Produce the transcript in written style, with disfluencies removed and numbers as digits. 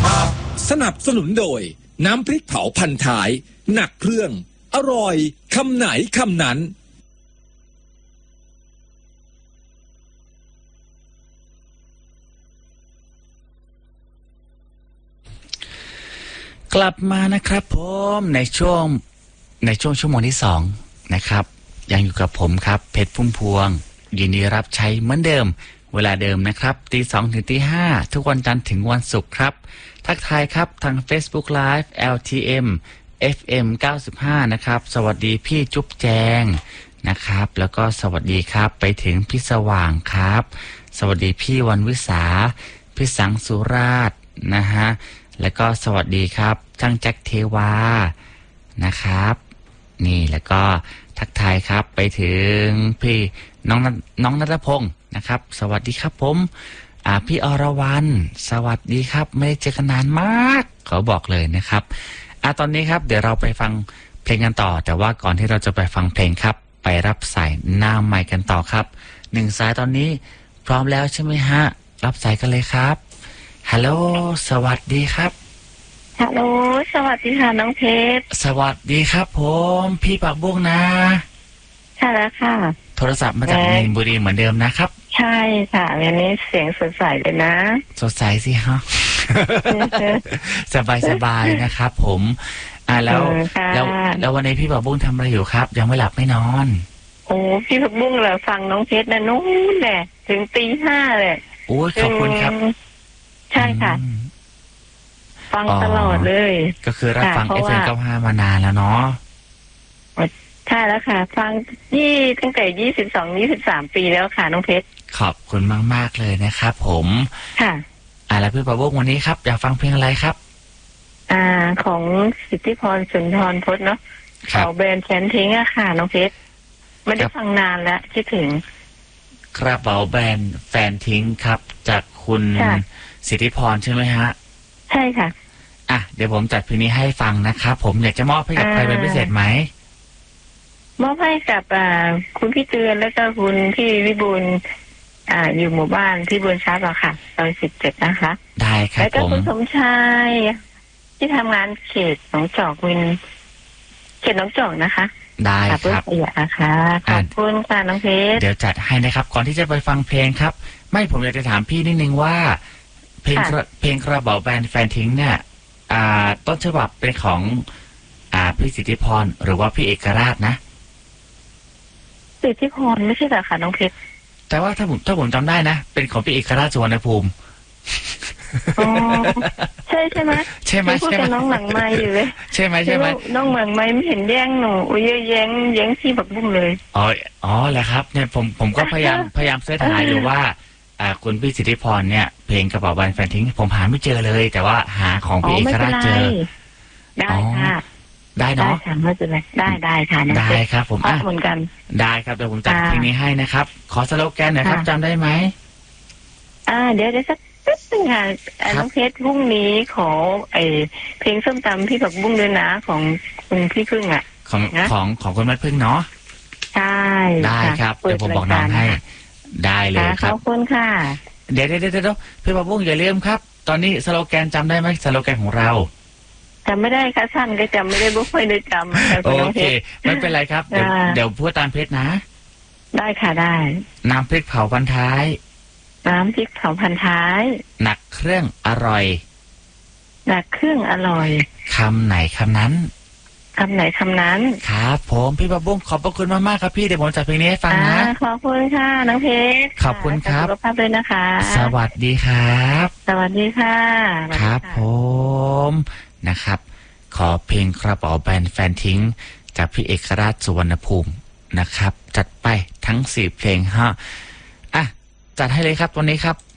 สนับสนุนโดยน้ำพริกเผาพันท้ายหนักเครื่องอร่อยคำไหนคำนั้นกลับมานะครับผมในช่วงชั่วโมงที่2นะครับยังอยู่กับผมครับเพชรพุ่มพวงยินดีรับใช้เหมือนเดิมเวลาเดิมนะครับตี 2 ถึงตี 5ทุกวันจันทร์ถึงวันศุกร์ครับทักทายครับทาง Facebook Live LTM FM 95นะครับสวัสดีพี่จุ๊บแจงนะครับแล้วก็สวัสดีครับไปถึงพี่สว่างครับสวัสดีพี่วันวิสาพี่สังสุราชนะฮะแล้วก็สวัสดีครับช่างแจ็คเทวานะครับนี่แล้วก็ทักทายครับไปถึงพี่น้องณัฐพงศ์นะครับสวัสดีครับผมพี่อรวรรณสวัสดีครับไม่ได้เจอกันนานมากเขาบอกเลยนะครับตอนนี้ครับเดี๋ยวเราไปฟังเพลงกันต่อแต่ว่าก่อนที่เราจะไปฟังเพลงครับไปรับสายหน้าไมค์กันต่อครับ1สายตอนนี้พร้อมแล้วใช่ไหมฮะรับสายกันเลยครับฮัลโหลสวัสดีครับฮัลโหลสวัสดีค่ะน้องเพชรสวัสดีครับผมพี่ปักบุ้งนะใช่แล้วค่ะโทรศัพท์มาจากมีนบุรีเหมือนเดิมนะครับใช่ค่ะวันนี้เสียงสดใสเลยนะสดใสสิฮะ สบายนะครับผมแล้ววันนี้พี่ปักบุ้งทำอะไรอยู่ครับยังไม่หลับไม่นอนโอ้พี่ปักบุ้งเหรอฟังน้องเพชรนะนู้นแหละถึงตี 5เลยโอ้ขอบคุณครับใช่ค่ะฟังตลอดเลยก็คือรับฟัง FM 95มานานแล้วเนาะใช่แล้วค่ะฟังที่ตั้งแต่23 ปีแล้วค่ะน้องเพชรขอบคุณมากๆเลยนะครับผมค่ะแล้วพี่ประโบกวันนี้ครับอยากฟังเพลงอะไรครับของสิทธิพรสุนทรพจน์เนาะเขาแบรนด์แฟนทิ้งอะค่ะน้องเพชรไม่ได้ฟังนานแล้วคิดถึงกระเป๋าแบรนด์แฟนทิ้งครับจากคุณสิทธิพรใช่ไหมฮะใช่ค่ะเดี๋ยวผมจัดเพลงนี้ให้ฟังนะครับผมอยากจะมอบให้กับใครเป็นพิเศษไหมมอบให้กับคุณพี่เตือนแล้วก็คุณพี่วิบูลอยู่หมู่บ้านพี่บุญชัดอะค่ะซอย17นะคะได้ครับแล้วก็คุณสมชายที่ทำงานเขตหนองจอกเขตหนองจอกนะคะได้ครับค่ะขอบคุณค่ะน้องเพชรเดี๋ยวจัดให้นะครับก่อนที่จะไปฟังเพลงครับไม่ผมอยากจะถามพี่นิดนึงว่าเพลงกระเป๋าแบรนด์แฟนทิ้งเนี่ยต้นฉบับเป็นของพี่สิทธิพรหรือว่าพี่เอกราชนะสิทธิพรไม่ใช่เหรอคะน้องเพชรแต่ว่าถ้าผมจำได้นะเป็นของพี่เอกราชสุวรรณภูมิใช่ไหมใช่ไหมพูดกับน้องหลังไม้อยู่เลยใช่ไหมน้องหลังไม้ไม่เห็นแย่งหนูแย่งที่บักบุ้งเลยอ๋อแหละครับเนี่ยผมก็พยายามเสิร์ชหาอยู่ว่าคุณพี่สิทธิพรเนี่ยเพลงกระเป๋าแบรนด์แฟนทิ้งผมหาไม่เจอเลยแต่ว่าหาของพี่เอกราชเจอได้ค่ะได้เนาะไม่เป็นไรได้ค่ะได้ครับผมเหมือนกันได้ครับเดี๋ยวผมจัดเพลงนี้ให้นะครับขอสโลแกนหน่อยครับจำได้ไหมเดี๋ยวสักตึ๊ดนึงค่ะน้องเพชรพรุ่งนี้ขอเพลงส้มตำพี่ผักบุ้งด้วยนะของคุณพี่พึ่งของคุณแม่พึ่งเนาะใช่ได้ครับเดี๋ยวผมบอกน้องให้ได้เลยครับขอบคุณค่ะเดี๋ยวพี่ผักบุ้งอย่าลืมครับตอนนี้สโลแกนจำได้ไหมสโลแกนของเราจำไม่ได้ค่ะท่านก็จำไม่ได้บุ้งไม่ได้จำโอเคไม่เป็นไรครับเดี๋ยวพูดตามเพชรนะได้ค่ะได้น้ำพริกเผาพันท้ายน้ำพริกเผาพันท้ายหนักเครื่องอร่อยหนักเครื่องอร่อยคำไหนคำนั้นครับผมพี่ประบุ้งขอบพระคุณมากๆครับพี่เดี๋ยวผมจัดเพลงนี้ให้ฟังนะขอบคุณค่ะน้องเพชรขอบคุณครับสุขภาพด้วยนะคะสวัสดีครับสวัสดีค่ะครับผมนะครับขอเพลงกระเป๋าแบรนด์แฟนทิ้งจากพี่เอกราชสุวรรณภูมินะครับจัดไปทั้ง4เพลงฮะจัดให้เลยครับวันนี้ครับ